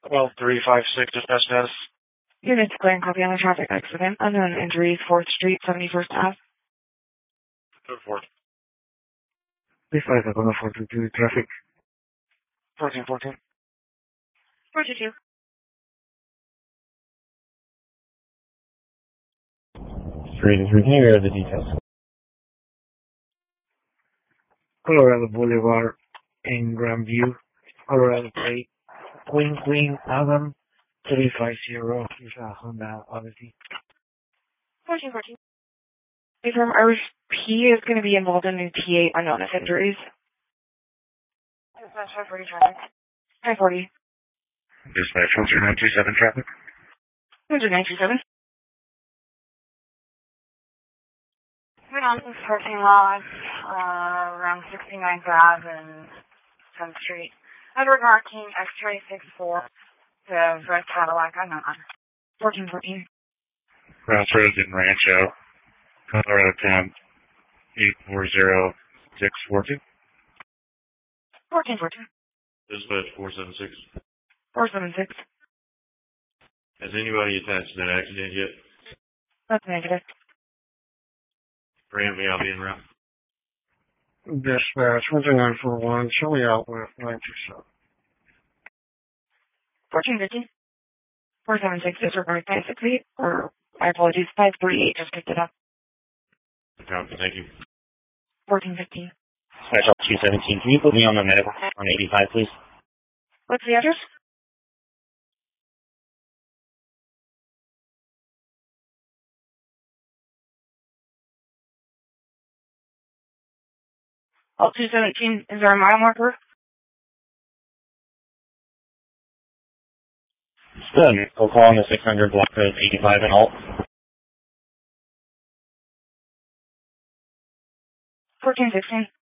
Well, 356 dispatch status. Units clearing copy on the traffic accident. Unknown injuries, 4th Street, 71st Ave. 4. 35 on 422 traffic. 1414. 422. Street is reviewing here are the details. Colorado Boulevard in Grandview, Colorado State. Queen Adam 350 is a Honda Odyssey. 1414. Confirm RP is going to be involved in new T8 unknown injuries. Dispatch 540 traffic. 540. Dispatch 927 traffic. 927. We're on this parking lot around 69th Ave and 10th Street. Edward Marking, X-ray 64, the red Cadillac, unknown. 1414. Crossroads in Rancho, Colorado 10, 840642. 1414. Dispatch 476. 476. Has anybody attached to that accident yet? That's negative. Grant me, I'll be en route. Dispatch 13941, show me out with 927. 1450. 476 is regarding 568, or my apologies, 538 just picked it up. Copy, thank you. 1450. Dispatch 217, can you put me on the medical on 85, please? What's the address? Alt 217, is there a mile marker? Good. Go call on the 600 block code 85 and alt. 1416.